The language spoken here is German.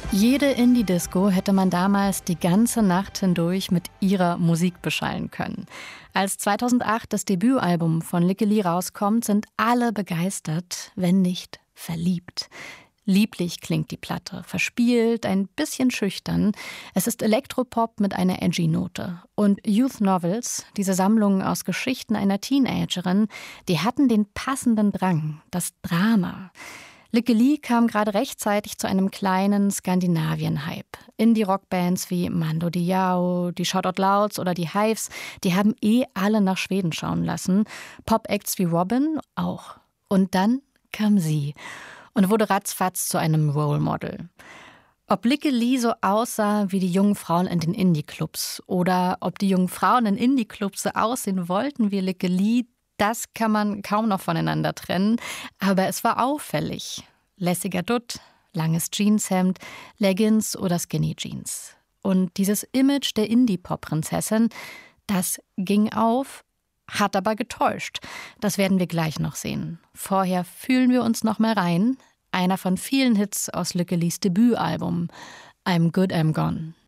Jede Indie-Disco hätte man damals die ganze Nacht hindurch mit ihrer Musik beschallen können. Als 2008 das Debütalbum von Lykke Li rauskommt, sind alle begeistert, wenn nicht verliebt. Lieblich klingt die Platte, verspielt, ein bisschen schüchtern. Es ist Elektropop mit einer edgy Note. Und Youth Novels, diese Sammlung aus Geschichten einer Teenagerin, die hatten den passenden Drang, das Drama. Lykke Li kam gerade rechtzeitig zu einem kleinen Skandinavien-Hype. Indie-Rockbands wie Mando Diao, die Shout Out Louds oder die Hives, die haben alle nach Schweden schauen lassen. Pop-Acts wie Robin auch. Und dann kam sie und wurde ratzfatz zu einem Role Model. Ob Lykke Li so aussah wie die jungen Frauen in den Indie-Clubs oder ob die jungen Frauen in Indie-Clubs so aussehen wollten wie Lykke Li, das kann man kaum noch voneinander trennen, aber es war auffällig. Lässiger Dutt, langes Jeanshemd, Leggings oder Skinny Jeans. Und dieses Image der Indie-Pop-Prinzessin, das ging auf, hat aber getäuscht. Das werden wir gleich noch sehen. Vorher fühlen wir uns noch mal rein. Einer von vielen Hits aus Lykke Lis Debütalbum, I'm Good, I'm Gone.